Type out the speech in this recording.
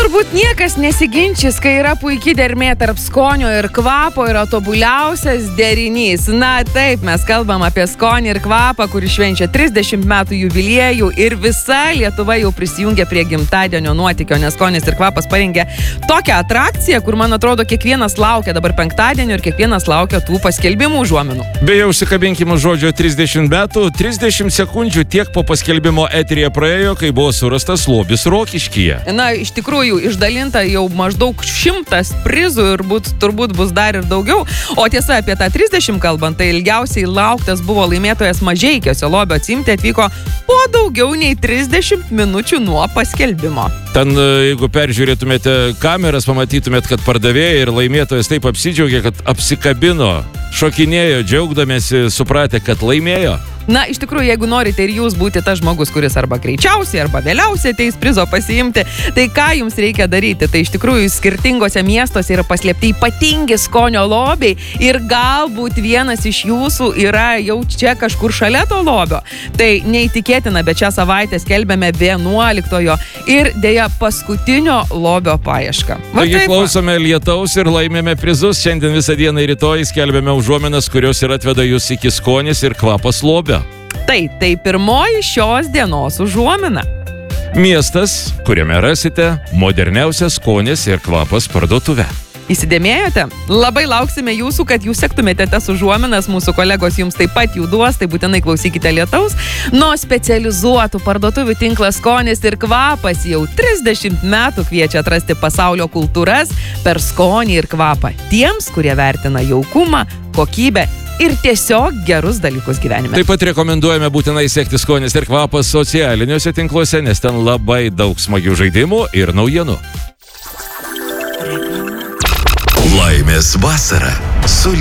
Turbūt niekas nesiginčys, kai yra puikiai dermė tarp skonio ir kvapo, yra tobuliausias derinys. Na taip, mes kalbam apie skonį ir kvapą, kuris švenčia 30 metų jubiliejų ir visa Lietuva jau prisijungia prie gimtadienio nuotykio, nes skonis ir kvapas parengė tokią atrakciją, kur, man atrodo, kiekvienas laukia dabar penktadienio ir kiekvienas laukia tų paskelbimų užuominų. Beje, užsikabinkime žodžio 30 metų, 30 sekundžių tiek po paskelbimo eteryje praėjo, kai buvo surastas lobis Rokiškyje. Na, iš tikrųjų, išdalinta jau maždaug 100 prizų ir turbūt bus dar ir daugiau. O tiesa, apie tą 30 kalbant, tai ilgiausiai lauktas buvo laimėtojas Mažeikiuose lobio atsiimti atvyko po daugiau nei 30 minučių nuo paskelbimo. Ten, jeigu peržiūrėtumėte kameras, pamatytumėt, kad pardavėjai ir laimėtojas taip apsidžiaugė, kad apsikabino, šokinėjo, džiaugdamėsi, supratė, kad laimėjo. Na, iš tikrųjų, jeigu norite ir jūs būti tas žmogus, kuris arba greičiausiai, arba vėliausiai ateis prizo pasiimti, tai ką jums reikia daryti? Tai iš tikrųjų skirtingose miestuose yra paslėpti ypatingi skonio lobiai ir galbūt vienas iš jūsų yra jau čia kažkur šalia to lobio. Tai neįtikėtina, bet šią savaitę skelbėme 11-ojo ir dėja paskutinio lobio paiešką. Taigi klausome lietaus ir laimėme prizus. Šiandien visą dieną ir rytoj skelbėme užuominas, kurios ir atveda jūs iki skonis ir kvapas lobio. Tai pirmoji šios dienos užuomina. Miestas, kuriame rasite moderniausią skonis ir kvapas parduotuvę. Įsidėmėjote? Labai lauksime jūsų, kad jūs sektumėte tas užuominas, mūsų kolegos jums taip pat jų duos, tai būtinai klausykite lietaus. Nuo specializuotų parduotuvių tinklas Skonis ir kvapas jau 30 metų kviečia atrasti pasaulio kultūras per skonį ir kvapą. Tiems, kurie vertina jaukumą, kokybę ir tiesiog gerus dalykus gyvenime. Taip pat rekomenduojame būtinai sekti Skonis ir kvapas socialiniuose tinkluose, nes ten labai daug smagių žaidimų ir naujienų. Laimės vasara su